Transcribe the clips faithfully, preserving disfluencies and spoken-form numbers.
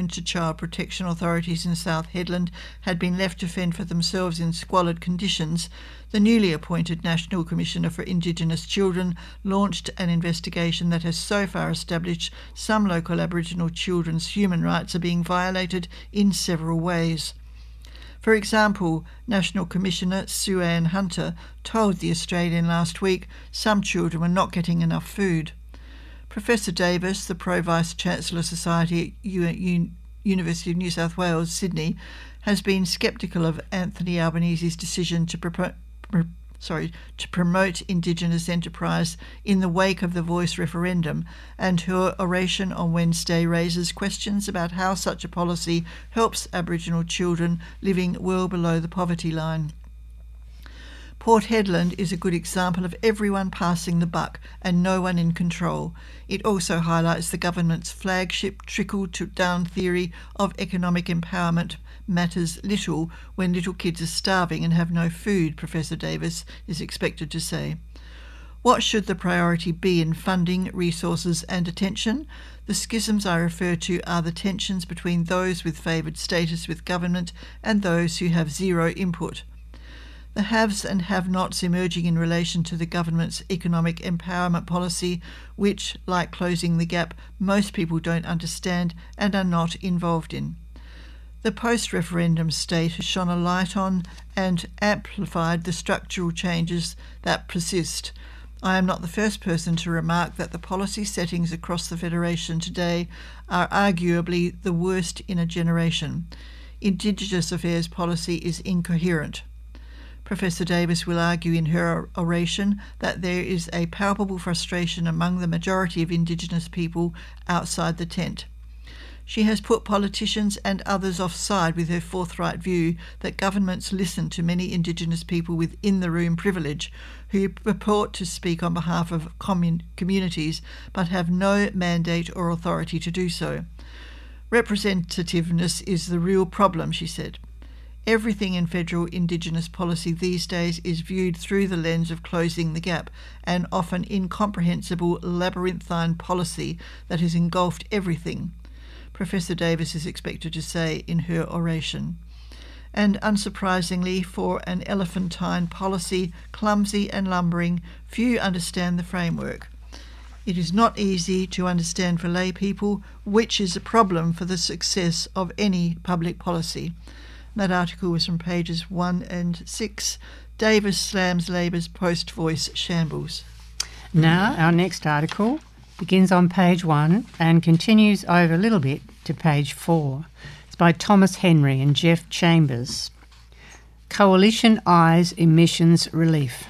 known to child protection authorities in South Hedland had been left to fend for themselves in squalid conditions, the newly appointed National Commissioner for Indigenous Children launched an investigation that has so far established some local Aboriginal children's human rights are being violated in several ways. For example, National Commissioner Sue Ann Hunter told The Australian last week some children were not getting enough food. Professor Davis, the Pro-Vice-Chancellor Society at U- U- University of New South Wales, Sydney, has been sceptical of Anthony Albanese's decision to, propo- pr- sorry, to promote Indigenous enterprise in the wake of the Voice referendum, and her oration on Wednesday raises questions about how such a policy helps Aboriginal children living well below the poverty line. Port Hedland is a good example of everyone passing the buck and no one in control. It also highlights the government's flagship trickle-down theory of economic empowerment matters little when little kids are starving and have no food, Professor Davis is expected to say. What should the priority be in funding, resources and attention? The schisms I refer to are the tensions between those with favoured status with government and those who have zero input. The haves and have-nots emerging in relation to the government's economic empowerment policy, which, like closing the gap, most people don't understand and are not involved in. The post-referendum state has shone a light on and amplified the structural changes that persist. I am not the first person to remark that the policy settings across the Federation today are arguably the worst in a generation. Indigenous affairs policy is incoherent. Professor Davis will argue in her oration that there is a palpable frustration among the majority of Indigenous people outside the tent. She has put politicians and others offside with her forthright view that governments listen to many Indigenous people with in-the-room privilege who purport to speak on behalf of commun- communities but have no mandate or authority to do so. Representativeness is the real problem, she said. Everything in federal Indigenous policy these days is viewed through the lens of closing the gap, an often incomprehensible labyrinthine policy that has engulfed everything, Professor Davis is expected to say in her oration. And unsurprisingly, for an elephantine policy, clumsy and lumbering, few understand the framework. It is not easy to understand for lay people, which is a problem for the success of any public policy. That article was from pages one and six. Davis slams Labor's post-voice shambles. Now, our next article begins on page one and continues over a little bit to page four. It's by Thomas Henry and Jeff Chambers. Coalition eyes emissions relief.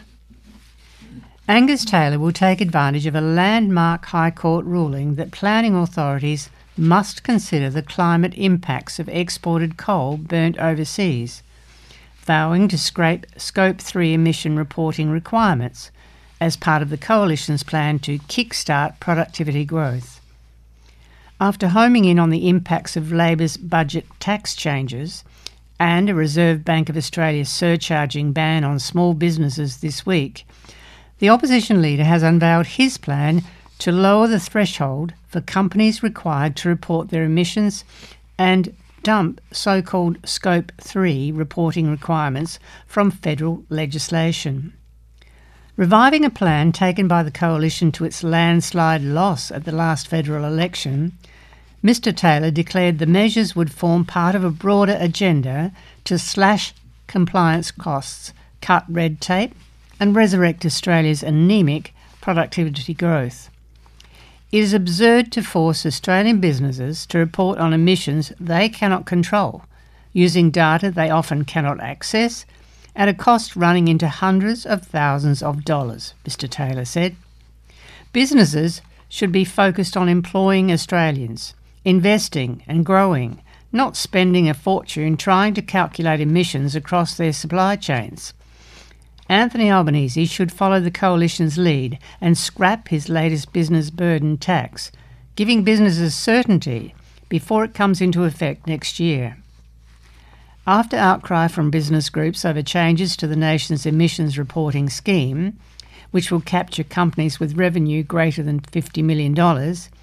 Angus Taylor will take advantage of a landmark High Court ruling that planning authorities must consider the climate impacts of exported coal burnt overseas, vowing to scrape Scope three emission reporting requirements as part of the Coalition's plan to kickstart productivity growth. After homing in on the impacts of Labor's budget tax changes and a Reserve Bank of Australia surcharging ban on small businesses this week, the opposition leader has unveiled his plan to lower the threshold for companies required to report their emissions and dump so-called Scope three reporting requirements from federal legislation. Reviving a plan taken by the Coalition to its landslide loss at the last federal election, Mister Taylor declared the measures would form part of a broader agenda to slash compliance costs, cut red tape and resurrect Australia's anaemic productivity growth. It is absurd to force Australian businesses to report on emissions they cannot control, using data they often cannot access, at a cost running into hundreds of thousands of dollars, Mister Taylor said. Businesses should be focused on employing Australians, investing and growing, not spending a fortune trying to calculate emissions across their supply chains. Anthony Albanese should follow the Coalition's lead and scrap his latest business burden tax, giving businesses certainty before it comes into effect next year. After outcry from business groups over changes to the nation's emissions reporting scheme, which will capture companies with revenue greater than fifty million dollars,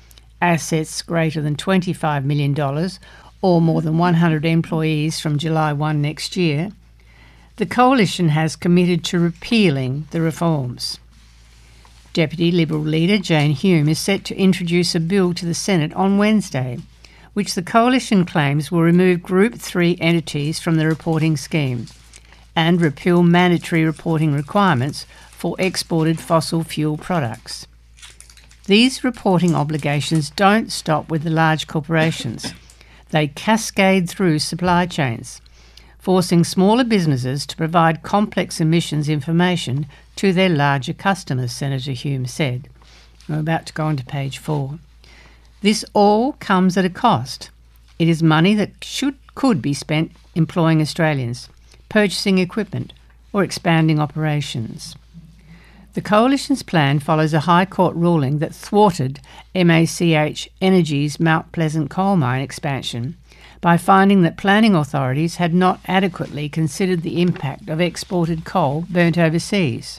assets greater than twenty-five million dollars or more than one hundred employees from July first next year, the Coalition has committed to repealing the reforms. Deputy Liberal leader Jane Hume is set to introduce a bill to the Senate on Wednesday, which the Coalition claims will remove Group three entities from the reporting scheme and repeal mandatory reporting requirements for exported fossil fuel products. These reporting obligations don't stop with the large corporations. They cascade through supply chains, forcing smaller businesses to provide complex emissions information to their larger customers, Senator Hume said. We're about to go on to page four. This all comes at a cost. It is money that should could be spent employing Australians, purchasing equipment, or expanding operations. The Coalition's plan follows a High Court ruling that thwarted M A C H Energy's Mount Pleasant coal mine expansion by finding that planning authorities had not adequately considered the impact of exported coal burnt overseas.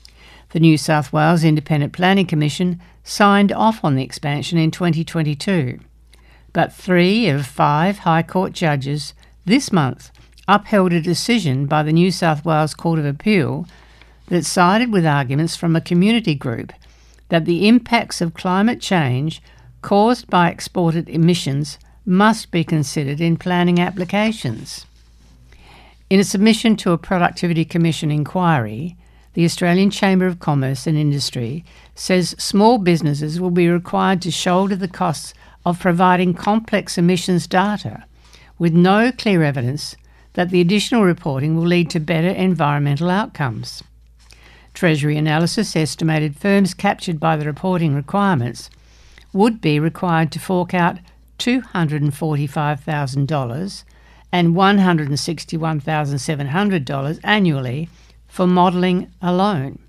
The New South Wales Independent Planning Commission signed off on the expansion in twenty twenty-two, but three of five High Court judges this month upheld a decision by the New South Wales Court of Appeal that sided with arguments from a community group that the impacts of climate change caused by exported emissions must be considered in planning applications. In a submission to a Productivity Commission inquiry, the Australian Chamber of Commerce and Industry says small businesses will be required to shoulder the costs of providing complex emissions data, with no clear evidence that the additional reporting will lead to better environmental outcomes. Treasury Analysis estimated firms captured by the reporting requirements would be required to fork out two hundred forty-five thousand dollars and one hundred sixty-one thousand seven hundred dollars annually for modelling alone.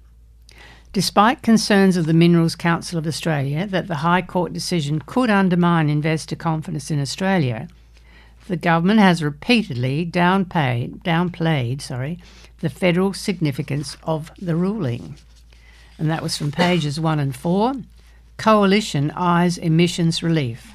Despite concerns of the Minerals Council of Australia that the High Court decision could undermine investor confidence in Australia, the government has repeatedly downplayed, downplayed sorry, the federal significance of the ruling. And that was from pages one and four. Coalition eyes emissions relief.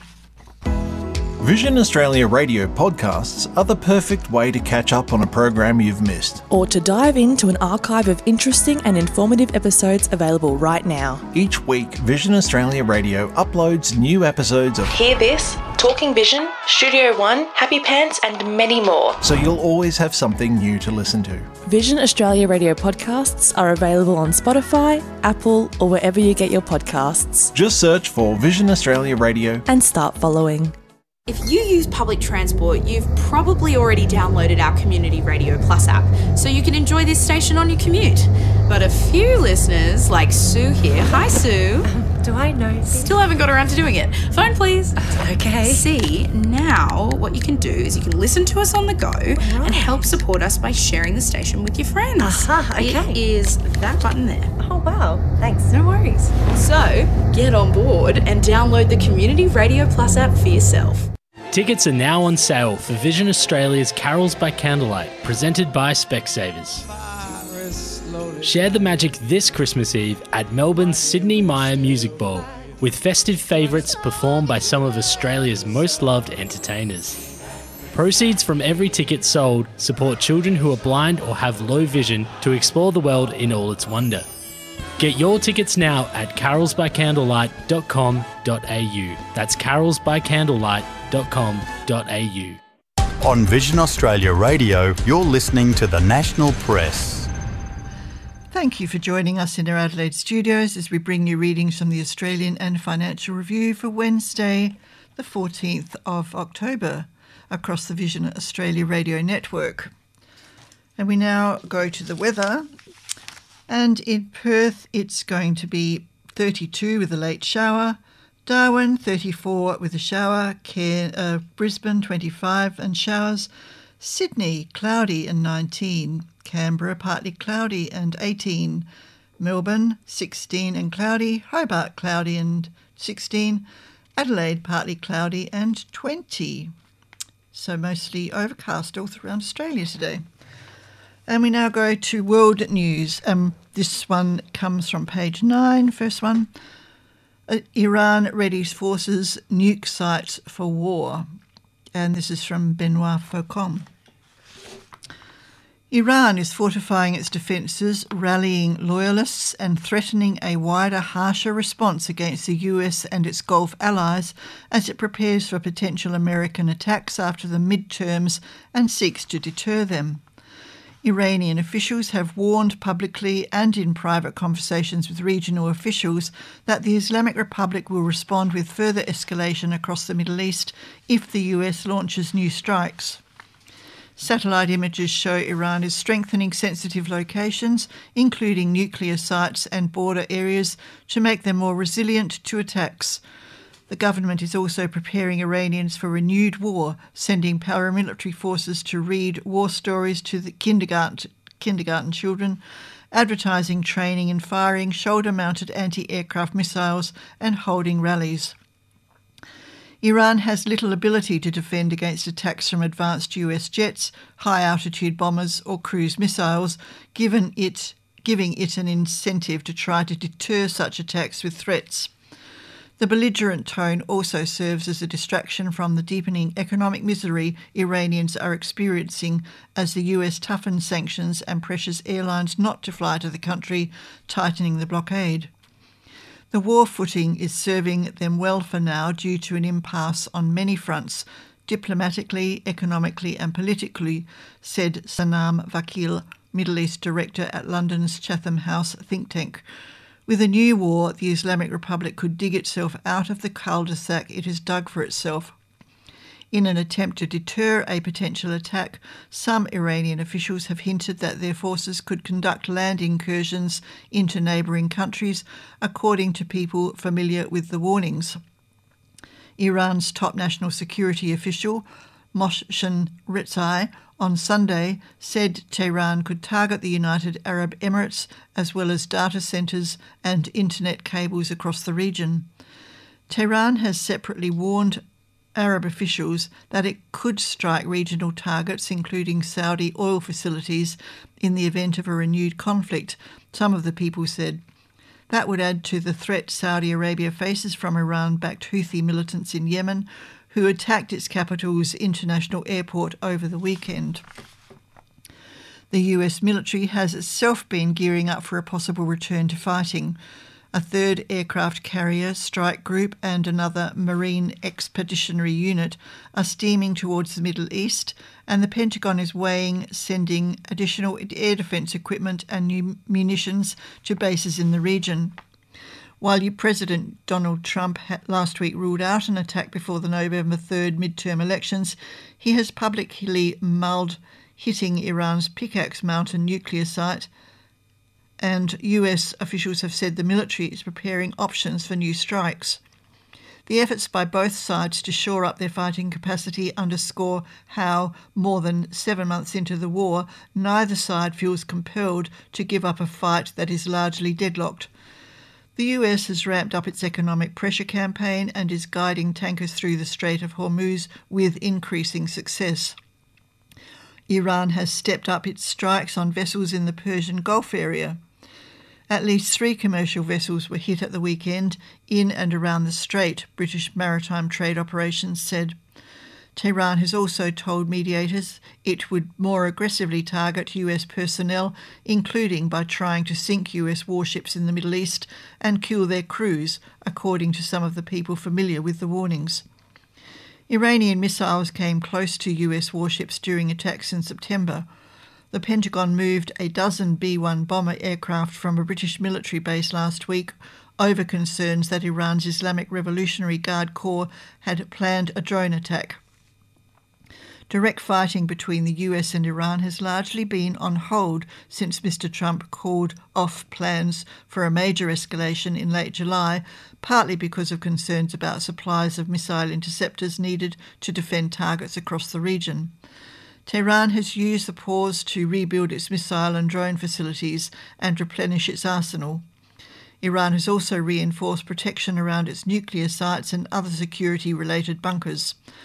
Vision Australia radio podcasts are the perfect way to catch up on a program you've missed. Or to dive into an archive of interesting and informative episodes available right now. Each week, Vision Australia Radio uploads new episodes of Hear This, Talking Vision, Studio One, Happy Pants and many more. So you'll always have something new to listen to. Vision Australia radio podcasts are available on Spotify, Apple or wherever you get your podcasts. Just search for Vision Australia Radio and start following. If you use public transport, you've probably already downloaded our Community Radio Plus app, so you can enjoy this station on your commute. But a few listeners, like Sue here, hi Sue. Um, do I know? Still haven't got around to doing it. Phone please. Okay. See, now what you can do is you can listen to us on the go right. and help support us by sharing the station with your friends. Aha, okay. It is that button there. Oh wow, thanks. No worries. So, get on board and download the Community Radio Plus app for yourself. Tickets are now on sale for Vision Australia's Carols by Candlelight, presented by Specsavers. Share the magic this Christmas Eve at Melbourne's Sydney Myer Music Bowl, with festive favourites performed by some of Australia's most loved entertainers. Proceeds from every ticket sold support children who are blind or have low vision to explore the world in all its wonder. Get your tickets now at carols by candlelight dot com dot a u. That's carols by candlelight dot com dot a u. On Vision Australia Radio, you're listening to the National Press. Thank you for joining us in our Adelaide studios as we bring you readings from the Australian and Financial Review for Wednesday, the fourteenth of October, across the Vision Australia Radio Network. And we now go to the weather. And in Perth, it's going to be thirty-two with a late shower. Darwin, thirty-four with a shower. Cairn, uh, Brisbane, twenty-five and showers. Sydney, cloudy and nineteen. Canberra, partly cloudy and eighteen. Melbourne, sixteen and cloudy. Hobart, cloudy and sixteen. Adelaide, partly cloudy and twenty. So mostly overcast all throughout Australia today. And we now go to world news. Um, this one comes from page nine, first one. Uh, Iran readies forces nuke sites for war. And this is from Benoit Faucon. Iran is fortifying its defences, rallying loyalists and threatening a wider, harsher response against the U S and its Gulf allies as it prepares for potential American attacks after the midterms and seeks to deter them. Iranian officials have warned publicly and in private conversations with regional officials that the Islamic Republic will respond with further escalation across the Middle East if the U S launches new strikes. Satellite images show Iran is strengthening sensitive locations, including nuclear sites and border areas, to make them more resilient to attacks. The government is also preparing Iranians for renewed war, sending paramilitary forces to read war stories to the kindergarten, kindergarten children, advertising training and firing shoulder-mounted anti-aircraft missiles and holding rallies. Iran has little ability to defend against attacks from advanced U S jets, high-altitude bombers or cruise missiles, given it, giving it an incentive to try to deter such attacks with threats. The belligerent tone also serves as a distraction from the deepening economic misery Iranians are experiencing as the U S toughens sanctions and pressures airlines not to fly to the country, tightening the blockade. The war footing is serving them well for now due to an impasse on many fronts, diplomatically, economically and politically, said Sanam Vakil, Middle East director at London's Chatham House think tank. With a new war, the Islamic Republic could dig itself out of the cul-de-sac it has dug for itself. In an attempt to deter a potential attack, some Iranian officials have hinted that their forces could conduct land incursions into neighbouring countries, according to people familiar with the warnings. Iran's top national security official, Mohsen Rezai, on Sunday said Tehran could target the United Arab Emirates as well as data centres and internet cables across the region. Tehran has separately warned Arab officials that it could strike regional targets, including Saudi oil facilities, in the event of a renewed conflict, some of the people said. That would add to the threat Saudi Arabia faces from Iran-backed Houthi militants in Yemen, who attacked its capital's international airport over the weekend. The U S military has itself been gearing up for a possible return to fighting. A third aircraft carrier strike group and another Marine Expeditionary Unit are steaming towards the Middle East, and the Pentagon is weighing sending additional air defence equipment and new munitions to bases in the region. While President Donald Trump last week ruled out an attack before the November third midterm elections, he has publicly mulled hitting Iran's Pickaxe Mountain nuclear site, and U S officials have said the military is preparing options for new strikes. The efforts by both sides to shore up their fighting capacity underscore how, more than seven months into the war, neither side feels compelled to give up a fight that is largely deadlocked. The U S has ramped up its economic pressure campaign and is guiding tankers through the Strait of Hormuz with increasing success. Iran has stepped up its strikes on vessels in the Persian Gulf area. At least three commercial vessels were hit at the weekend in and around the Strait, British Maritime Trade Operations said. Tehran has also told mediators it would more aggressively target U S personnel, including by trying to sink U S warships in the Middle East and kill their crews, according to some of the people familiar with the warnings. Iranian missiles came close to U S warships during attacks in September. The Pentagon moved a dozen B one bomber aircraft from a British military base last week over concerns that Iran's Islamic Revolutionary Guard Corps had planned a drone attack. Direct fighting between the U S and Iran has largely been on hold since Mister Trump called off plans for a major escalation in late July, partly because of concerns about supplies of missile interceptors needed to defend targets across the region. Tehran has used the pause to rebuild its missile and drone facilities and replenish its arsenal. Iran has also reinforced protection around its nuclear sites and other security-related bunkers.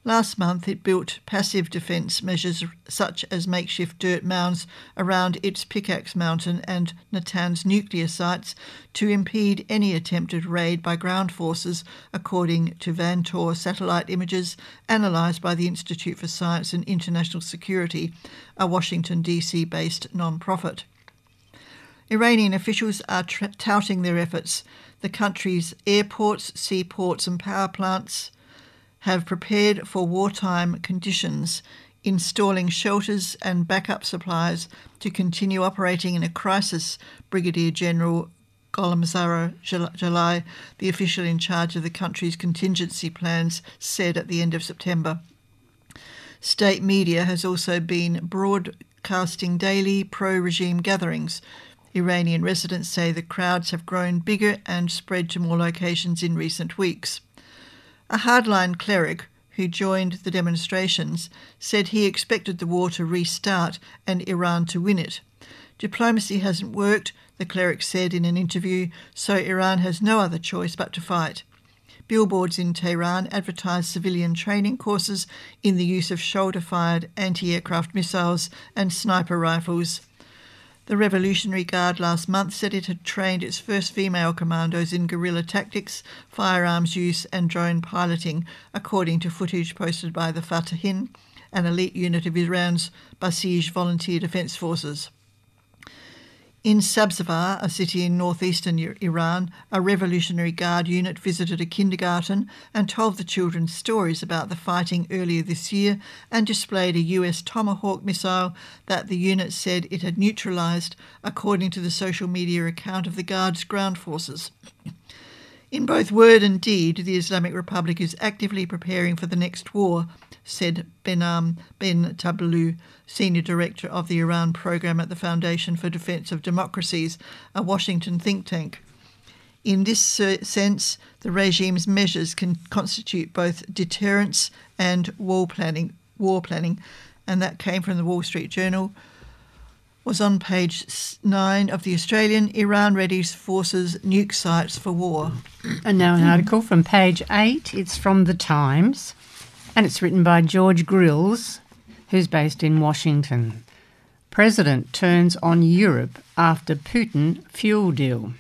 Last month it built passive defence measures such as makeshift dirt mounds around its Pickaxe Mountain and Natanz nuclear sites to impede any attempted raid by ground forces, according to Vantor satellite images analysed by the Institute for Science and International Security, a Washington D C-based non-profit. Iranian officials are tra- touting their efforts. The country's airports, seaports and power plants have prepared for wartime conditions, installing shelters and backup supplies to continue operating in a crisis, Brigadier General Gholamzada Jalai, the official in charge of the country's contingency plans, said at the end of September. State media has also been broadcasting daily pro-regime gatherings. Iranian residents say the crowds have grown bigger and spread to more locations in recent weeks. A hardline cleric who joined the demonstrations said he expected the war to restart and Iran to win it. Diplomacy hasn't worked, the cleric said in an interview, so Iran has no other choice but to fight. Billboards in Tehran advertise civilian training courses in the use of shoulder-fired anti-aircraft missiles and sniper rifles. The Revolutionary Guard last month said it had trained its first female commandos in guerrilla tactics, firearms use and drone piloting, according to footage posted by the Fatahin, an elite unit of Iran's Basij volunteer defence forces. In Sabzavar, a city in northeastern Iran, a Revolutionary Guard unit visited a kindergarten and told the children stories about the fighting earlier this year and displayed a U S Tomahawk missile that the unit said it had neutralised, according to the social media account of the Guard's ground forces. In both word and deed, the Islamic Republic is actively preparing for the next war, said Benam Ben Tablu, Senior Director of the Iran Programme at the Foundation for Defence of Democracies, a Washington think tank. In this sense, the regime's measures can constitute both deterrence and war planning, war planning, and that came from the Wall Street Journal, was on page nine of the Australian. Iran readies forces nuke sites for war. And now an article from page eight. It's from The Times, and it's written by George Grills, who's based in Washington. President turns on Europe after Putin fuel deal.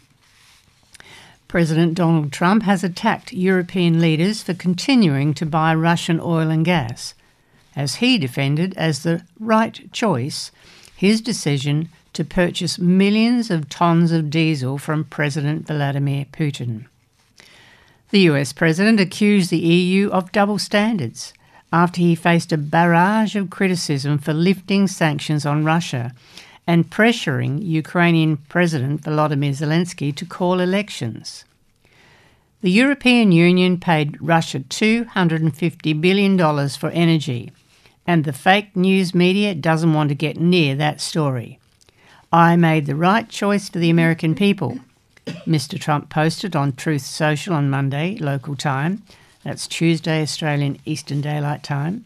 President Donald Trump has attacked European leaders for continuing to buy Russian oil and gas, as he defended as the right choice his decision to purchase millions of tonnes of diesel from President Vladimir Putin. The U S president accused the E U of double standards after he faced a barrage of criticism for lifting sanctions on Russia and pressuring Ukrainian President Volodymyr Zelensky to call elections. The European Union paid Russia two hundred fifty billion dollars for energy, and the fake news media doesn't want to get near that story. I made the right choice for the American people, Mister Trump posted on Truth Social on Monday, local time. That's Tuesday, Australian Eastern Daylight Time.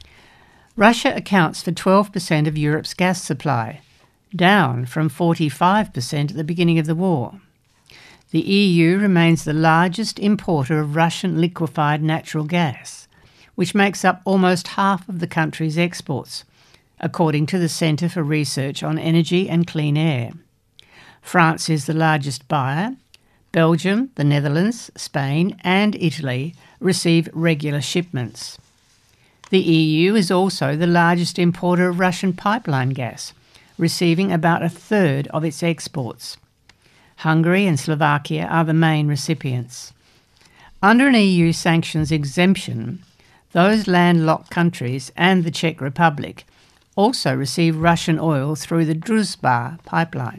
Russia accounts for twelve percent of Europe's gas supply, down from forty-five percent at the beginning of the war. The E U remains the largest importer of Russian liquefied natural gas, which makes up almost half of the country's exports, according to the Centre for Research on Energy and Clean Air. France is the largest buyer. Belgium, the Netherlands, Spain and Italy receive regular shipments. The E U is also the largest importer of Russian pipeline gas, receiving about a third of its exports. Hungary and Slovakia are the main recipients. Under an E U sanctions exemption, those landlocked countries and the Czech Republic also receive Russian oil through the Druzhba pipeline.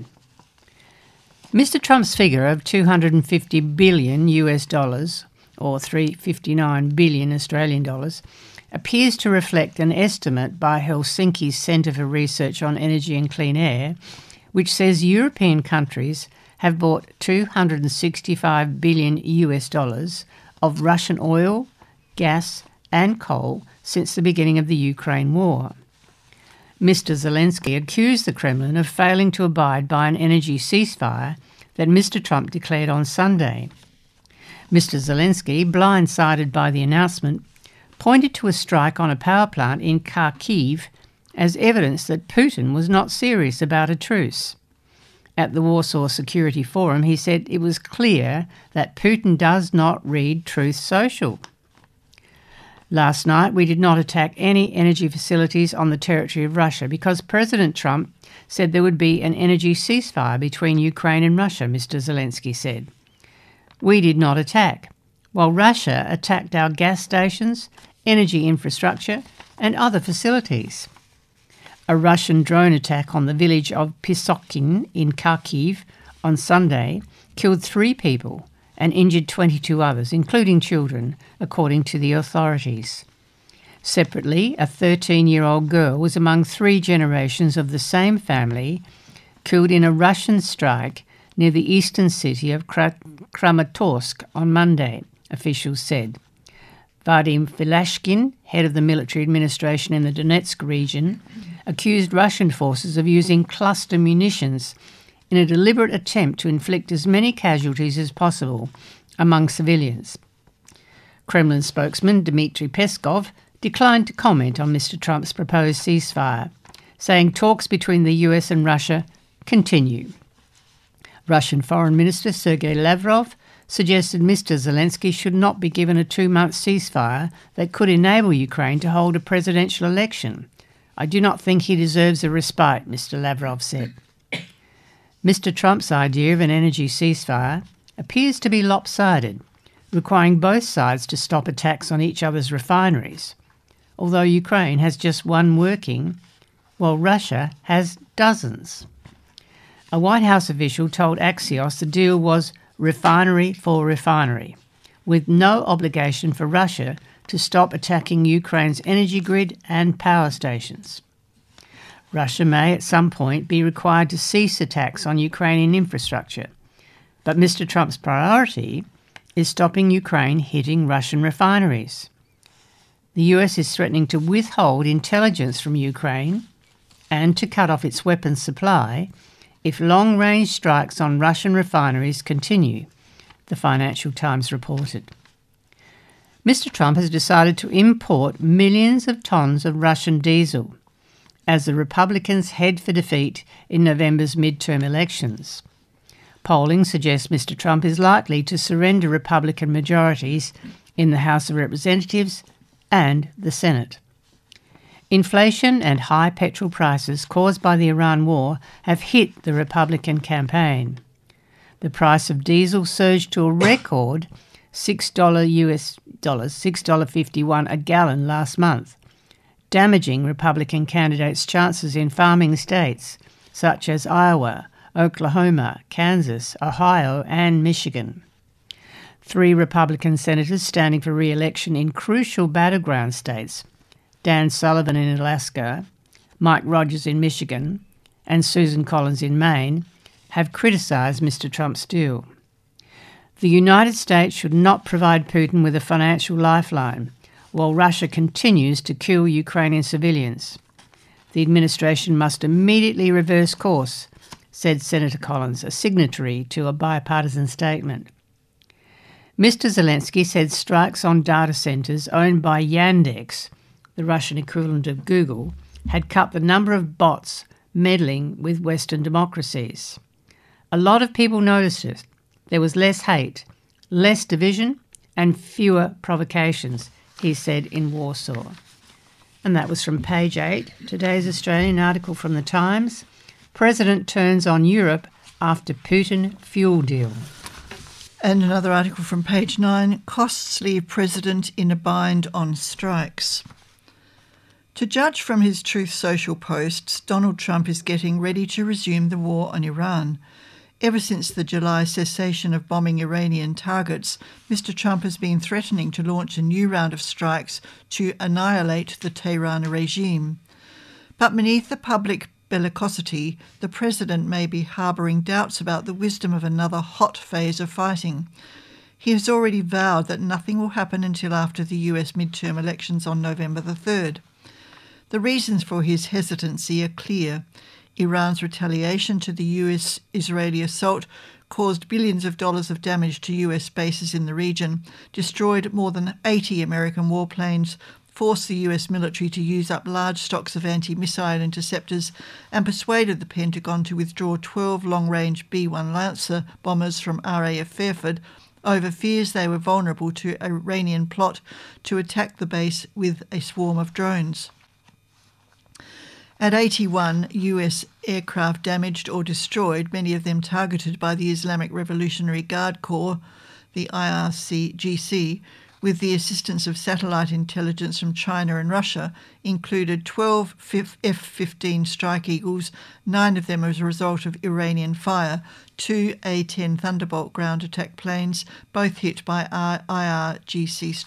Mister Trump's figure of two hundred fifty billion U S dollars, or three hundred fifty-nine billion Australian dollars, appears to reflect an estimate by Helsinki's Centre for Research on Energy and Clean Air, which says European countries have bought two hundred sixty-five billion U S dollars of Russian oil, gas and coal since the beginning of the Ukraine war. Mister Zelensky accused the Kremlin of failing to abide by an energy ceasefire that Mister Trump declared on Sunday. Mister Zelensky, blindsided by the announcement, pointed to a strike on a power plant in Kharkiv as evidence that Putin was not serious about a truce. At the Warsaw Security Forum, he said it was clear that Putin does not read Truth Social. Last night, we did not attack any energy facilities on the territory of Russia because President Trump said there would be an energy ceasefire between Ukraine and Russia, Mister Zelensky said. We did not attack, while Russia attacked our gas stations, energy infrastructure and other facilities. A Russian drone attack on the village of Pisokhin in Kharkiv on Sunday killed three people and injured twenty-two others, including children, according to the authorities. Separately, a thirteen-year-old girl was among three generations of the same family killed in a Russian strike near the eastern city of Kramatorsk on Monday, officials said. Vadim Filashkin, head of the military administration in the Donetsk region, accused Russian forces of using cluster munitions in a deliberate attempt to inflict as many casualties as possible among civilians. Kremlin spokesman Dmitry Peskov declined to comment on Mister Trump's proposed ceasefire, saying talks between the U S and Russia continue. Russian Foreign Minister Sergei Lavrov suggested Mister Zelensky should not be given a two-month ceasefire that could enable Ukraine to hold a presidential election. I do not think he deserves a respite, Mister Lavrov said. Mister Trump's idea of an energy ceasefire appears to be lopsided, requiring both sides to stop attacks on each other's refineries, although Ukraine has just one working, while Russia has dozens. A White House official told Axios the deal was refinery for refinery, with no obligation for Russia to stop attacking Ukraine's energy grid and power stations. Russia may at some point be required to cease attacks on Ukrainian infrastructure, but Mister Trump's priority is stopping Ukraine hitting Russian refineries. The U S is threatening to withhold intelligence from Ukraine and to cut off its weapons supply if long-range strikes on Russian refineries continue, the Financial Times reported. Mister Trump has decided to import millions of tonnes of Russian diesel as the Republicans head for defeat in November's midterm elections. Polling suggests Mister Trump is likely to surrender Republican majorities in the House of Representatives and the Senate. Inflation and high petrol prices caused by the Iran war have hit the Republican campaign. The price of diesel surged to a record six dollars U S dollars, six dollars fifty-one a gallon last month, damaging Republican candidates' chances in farming states such as Iowa, Oklahoma, Kansas, Ohio and Michigan. Three Republican senators standing for re-election in crucial battleground states, Dan Sullivan in Alaska, Mike Rogers in Michigan and Susan Collins in Maine, have criticised Mister Trump's deal. The United States should not provide Putin with a financial lifeline while Russia continues to kill Ukrainian civilians. The administration must immediately reverse course, said Senator Collins, a signatory to a bipartisan statement. Mister Zelensky said strikes on data centres owned by Yandex, the Russian equivalent of Google, had cut the number of bots meddling with Western democracies. A lot of people noticed it. There was less hate, less division and fewer provocations, he said in Warsaw. And that was from page eight, today's Australian article from The Times. President turns on Europe after Putin fuel deal. And another article from page nine, costs leave President in a bind on strikes. To judge from his Truth Social posts, Donald Trump is getting ready to resume the war on Iran. Ever since the July cessation of bombing Iranian targets, Mister Trump has been threatening to launch a new round of strikes to annihilate the Tehran regime. But beneath the public bellicosity, the president may be harbouring doubts about the wisdom of another hot phase of fighting. He has already vowed that nothing will happen until after the U S midterm elections on November the third. The reasons for his hesitancy are clear. Iran's retaliation to the U S-Israeli assault caused billions of dollars of damage to U S bases in the region, destroyed more than eighty American warplanes, forced the U S military to use up large stocks of anti-missile interceptors, and persuaded the Pentagon to withdraw twelve long-range B one Lancer bombers from R A F Fairford over fears they were vulnerable to an Iranian plot to attack the base with a swarm of drones. At eighty-one U S aircraft damaged or destroyed, many of them targeted by the Islamic Revolutionary Guard Corps, the I R G C, with the assistance of satellite intelligence from China and Russia, included twelve F fifteen Strike Eagles, nine of them as a result of Iranian fire, two A ten Thunderbolt ground attack planes, both hit by I R G C